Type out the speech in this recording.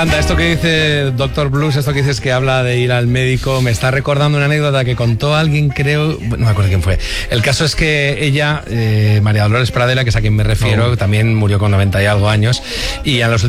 Anda, esto que dice Doctor Blues, esto que dices que habla de ir al médico, me está recordando una anécdota que contó alguien, creo, no me acuerdo quién fue. El caso es que ella, María Dolores Pradera, que es a quien me refiero, también murió con 90 y algo años, y a los